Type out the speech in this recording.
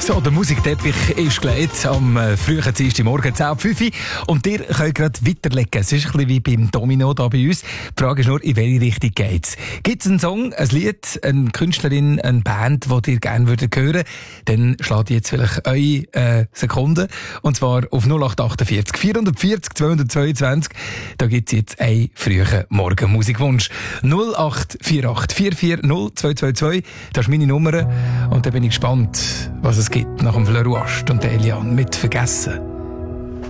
So, der Musikteppich ist gelegt am frühen Dienstagmorgen 10:05 Uhr und ihr könnt gerade weiterlegen. Es ist ein bisschen wie beim Domino da bei uns. Die Frage ist nur, in welche Richtung geht's? Gibt es einen Song, ein Lied, eine Künstlerin, eine Band, die ihr gerne hören würdet? Dann schlägt jetzt vielleicht eure Sekunden. Und zwar auf 0848 440 222. Da gibt es jetzt einen frühen Morgenmusikwunsch. 0848 440 222. Das ist meine Nummer. Und da bin ich gespannt, was es gibt nach dem Fleur Rouge und der Eliane mit «Vergessen».